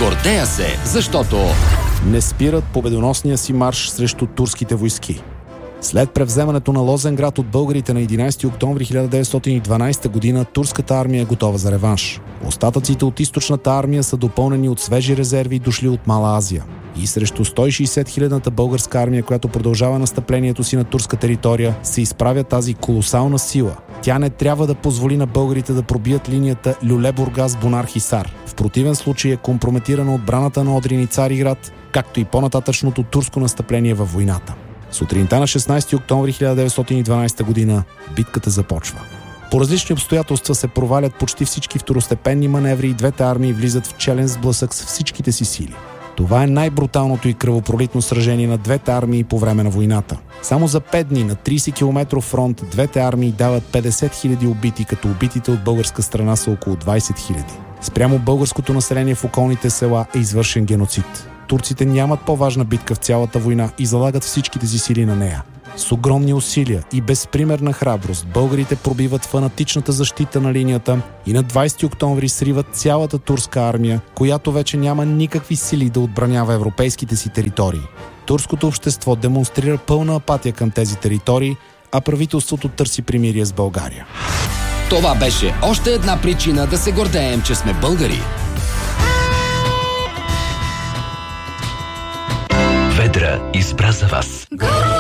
Гордея се, защото не спират победоносния си марш срещу турските войски. След превземането на Лозенград от българите на 11 октомври 1912 година, турската армия е готова за реванш. Остатъците от източната армия са допълнени от свежи резерви, дошли от Мала Азия. И срещу 160 хилядната българска армия, която продължава настъплението си на турска територия, се изправя тази колосална сила. Тя не трябва да позволи на българите да пробият линията Люле-Бургас-Бунар-Хисар. В противен случай е компрометирана отбраната на Одрин и Цариград, както и по-нататъчното турско настъпление във войната. Сутринта на 16 октомври 1912 година битката започва. По различни обстоятелства се провалят почти всички второстепенни маневри и двете армии влизат в челен сблъсък с всичките си сили. Това е най-бруталното и кръвопролитно сражение на двете армии по време на войната. Само за 5 дни на 30 км фронт двете армии дават 50 хиляди убити, като убитите от българска страна са около 20 хиляди. Спрямо българското население в околните села е извършен геноцид. Турците нямат по-важна битка в цялата война и залагат всичките си сили на нея. С огромни усилия и безпримерна храброст българите пробиват фанатичната защита на линията и на 20 октомври сриват цялата турска армия, която вече няма никакви сили да отбранява европейските си територии. Турското общество демонстрира пълна апатия към тези територии, а правителството търси примирие с България. това беше още една причина да се гордеем, че сме българи. Ведра избра за вас.